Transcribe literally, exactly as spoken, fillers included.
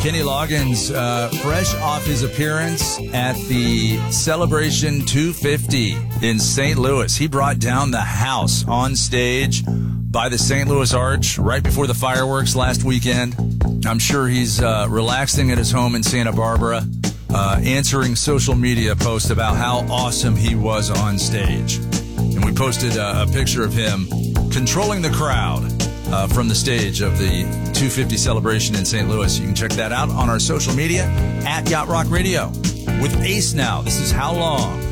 Kenny Loggins, uh, fresh off his appearance at the Celebration two fifty in Saint Louis. He brought down the house on stage by the Saint Louis Arch right before the fireworks last weekend. I'm sure he's uh, relaxing at his home in Santa Barbara, uh, answering social media posts about how awesome he was on stage. And we posted uh, a picture of him controlling the crowd uh, from the stage of the two fifty celebration in Saint Louis. You can check that out on our social media at Yacht Rock Radio. With Ace now, this is How Long?